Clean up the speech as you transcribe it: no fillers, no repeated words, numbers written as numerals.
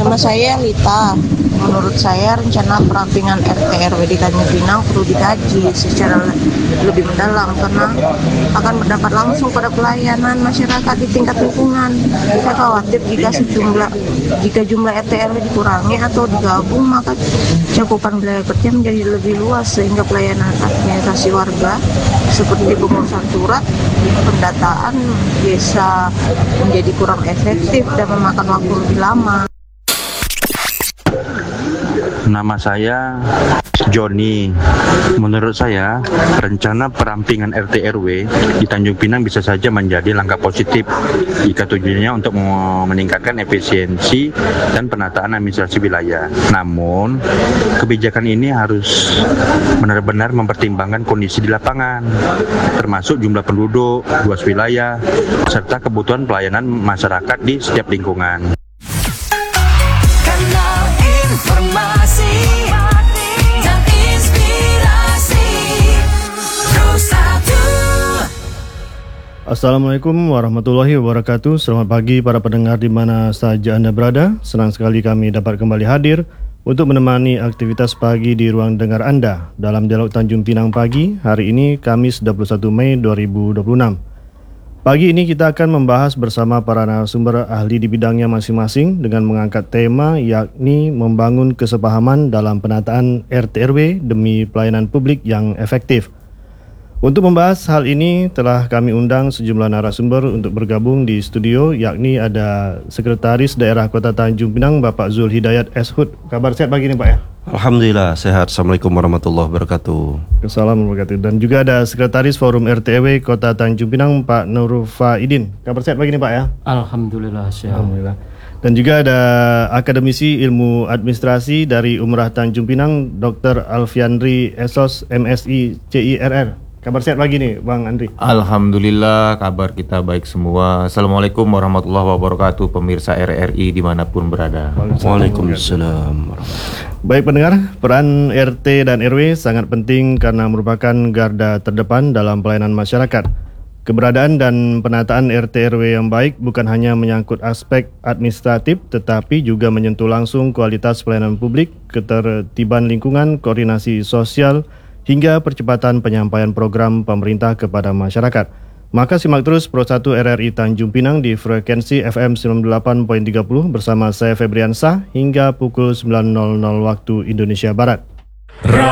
Nama saya Lita. Menurut saya rencana perampingan RT RW di Tanjung Pinang perlu dikaji secara lebih mendalam karena akan berdampak langsung pada pelayanan masyarakat di tingkat lingkungan. Saya khawatir jika jumlah RT RW dikurangi atau digabung, maka cakupan wilayah kerja menjadi lebih luas sehingga pelayanan administrasi warga seperti pengurusan surat, pendataan bisa menjadi kurang efektif dan memakan waktu lebih lama. Nama saya Joni. Menurut saya, rencana perampingan RT RW di Tanjung Pinang bisa saja menjadi langkah positif jika tujuannya untuk meningkatkan efisiensi dan penataan administrasi wilayah. Namun, kebijakan ini harus benar-benar mempertimbangkan kondisi di lapangan, termasuk jumlah penduduk, luas wilayah, serta kebutuhan pelayanan masyarakat di setiap lingkungan. Informasi dan inspirasi Assalamualaikum warahmatullahi wabarakatuh. Selamat pagi para pendengar di mana saja Anda berada. Senang sekali kami dapat kembali hadir untuk menemani aktivitas pagi di ruang dengar Anda dalam Dialog Tanjung Pinang Pagi. Hari ini Kamis 21 Mei 2026. Pagi ini kita akan membahas bersama para narasumber ahli di bidangnya masing-masing dengan mengangkat tema yakni membangun kesepahaman dalam penataan RT RW demi pelayanan publik yang efektif. Untuk membahas hal ini telah kami undang sejumlah narasumber untuk bergabung di studio, yakni ada Sekretaris Daerah Kota Tanjung Pinang Bapak Zul Hidayat Eshud. Kabar sehat pagi ini Pak ya? Alhamdulillah sehat. Assalamualaikum warahmatullahi wabarakatuh. Assalamualaikum warahmatullahi wabarakatuh. Dan juga ada Sekretaris Forum RTW Kota Tanjung Pinang Pak Nur Faidin. Kabar sehat pagi ini Pak ya? Alhamdulillah sehat. Alhamdulillah. Dan juga ada Akademisi Ilmu Administrasi dari Umrah Tanjung Pinang Dr. Alfiandri Esos MSI CIRR. Kabar sehat pagi nih Bang Andri. Alhamdulillah kabar kita baik semua. Assalamualaikum warahmatullahi wabarakatuh pemirsa RRI dimanapun berada. Waalaikumsalam. Baik pendengar, peran RT dan RW sangat penting karena merupakan garda terdepan dalam pelayanan masyarakat. Keberadaan dan penataan RT RW yang baik bukan hanya menyangkut aspek administratif tetapi juga menyentuh langsung kualitas pelayanan publik, ketertiban lingkungan, koordinasi sosial, hingga percepatan penyampaian program pemerintah kepada masyarakat. Maka simak terus Pro 1 RRI Tanjung Pinang di frekuensi FM 98.30 bersama saya Febriansah hingga pukul 9.00 waktu Indonesia Barat.